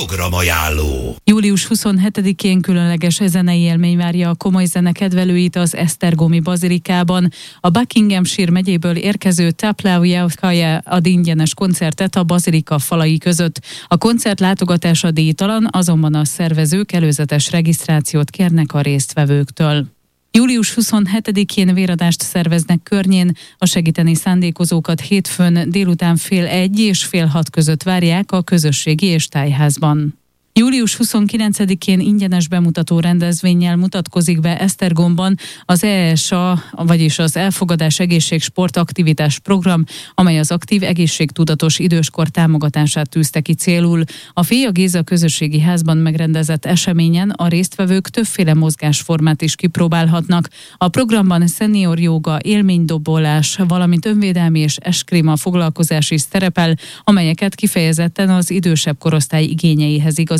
programajánló. Július 27-én különleges zenei élmény várja a komoly zene kedvelőit az Esztergomi bazilikában. A Buckinghamshire megyéből érkező Taplaujaskaja ad ingyenes koncertet a bazilika falai között. A koncert látogatása díjtalan, azonban a szervezők előzetes regisztrációt kérnek a résztvevőktől. Július 27-én véradást szerveznek Környén, a segíteni szándékozókat hétfőn délután 12:30 és 5:30 között várják a közösségi és tájházban. Július 29-én ingyenes bemutató rendezvénnyel mutatkozik be Esztergomban az ESA, vagyis az Elfogadás Egészség Sport Aktivitás Program, amely az aktív egészségtudatos időskor támogatását tűzte ki célul. A Féja Géza közösségi házban megrendezett eseményen a résztvevők többféle mozgásformát is kipróbálhatnak. A programban szenior jóga, élménydobolás, valamint önvédelmi és eskréma foglalkozás is szerepel, amelyeket kifejezetten az idősebb korosztály igényeihez igazítottak.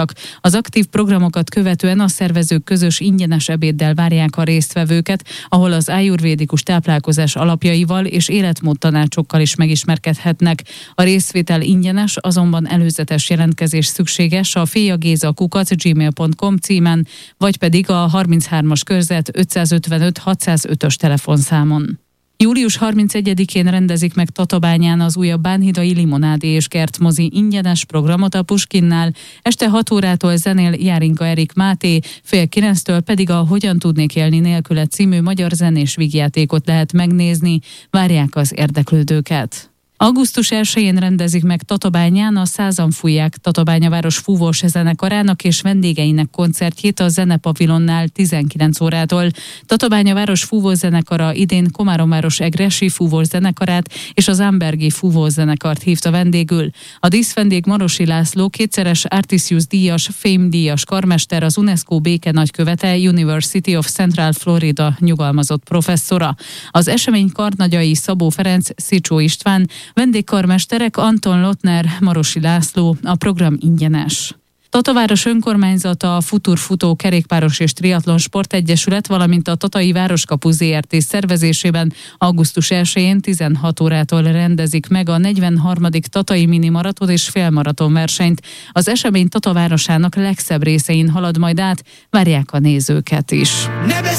Az aktív programokat követően a szervezők közös ingyenes ebéddel várják a résztvevőket, ahol az ájurvédikus táplálkozás alapjaival és életmódtanácsokkal is megismerkedhetnek. A részvétel ingyenes, azonban előzetes jelentkezés szükséges a fejagéza@gmail.com címen, vagy pedig a 33-as körzet 555 605-ös telefonszámon. Július 31-én rendezik meg Tatabányán az újabb bánhidai limonádé és kertmozi ingyenes programot a Puskinnál. Este 6 órától zenél Járinka Erik Máté, 8:30-től pedig a Hogyan tudnék élni nélküle című magyar zenés vígjátékot lehet megnézni. Várják az érdeklődőket. Augusztus 1-én rendezik meg Tatabányán a Százan fújják Tatabányaváros fúvós zenekarának és vendégeinek koncertjét a Zenepavilonnál 19 órától. Tatabányaváros fúvós zenekara idén Komáromváros Egressy fúvós zenekarát és az Ambergi fúvós zenekart hívta vendégül. A díszvendég Marosi László, kétszeres Artisius díjas, Fame díjas karmester, az UNESCO béke nagykövete, University of Central Florida nyugalmazott professzora. Az esemény karnagyai Szabó Ferenc, Szicsó István, vendégkarmesterek Anton Lotner, Marosi László. A program ingyenes. Tataváros önkormányzata, a Futur-Futó kerékpáros és triatlon sportegyesület, valamint a Tatai Városkapu Zrt. Szervezésében augusztus 1-én 16 órától rendezik meg a 43. Tatai mini maraton és félmaraton versenyt. Az esemény Tata városának legszebb részein halad majd át, várják a nézőket is.